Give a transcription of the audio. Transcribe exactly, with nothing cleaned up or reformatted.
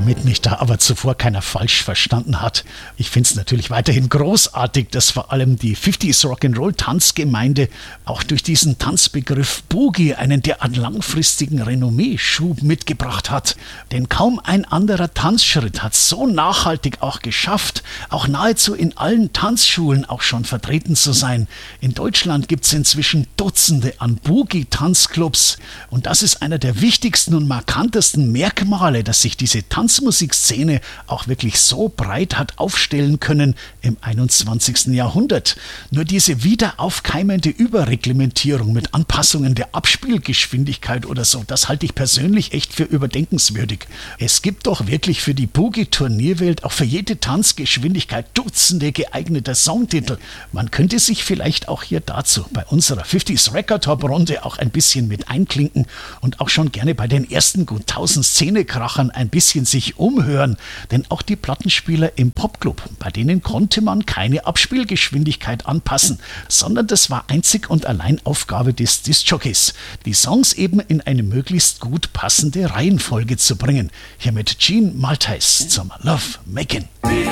damit mich da aber zuvor keiner falsch verstanden hat. Ich finde es natürlich weiterhin großartig, dass vor allem die fünfziger Rock'n'Roll Tanzgemeinde auch durch diesen Tanzbegriff Boogie einen derart langfristigen Renommee-Schub mitgebracht hat. Denn kaum ein anderer Tanzschritt hat so nachhaltig auch geschafft, auch nahezu in allen Tanzschulen auch schon vertreten zu sein. In Deutschland gibt es inzwischen Dutzende an Boogie-Tanzclubs und das ist einer der wichtigsten und markantesten Merkmale, dass sich diese Tanzmusikszene auch wirklich so breit hat aufstellen können im einundzwanzigsten Jahrhundert. Nur diese wieder aufkeimende Überreglementierung mit Anpassungen der Abspielgeschwindigkeit oder so, das halte ich persönlich echt für überdenkenswürdig. Es gibt doch wirklich für die Boogie-Turnierwelt auch für jede Tanzgeschwindigkeit Dutzende geeigneter Songtitel. Man könnte sich vielleicht auch hier dazu bei unserer fünfziger Record Top Runde auch ein bisschen mit einklinken und auch schon gerne bei den ersten gut tausend Szenekrachern ein bisschen sich umhören, denn auch die Plattenspieler im Popclub, bei denen konnte man keine Abspielgeschwindigkeit anpassen, sondern das war einzig und allein Aufgabe des Diskjockeys, die Songs eben in eine möglichst gut passende Reihenfolge zu bringen. Hier mit Gene Maltais zum Love Making.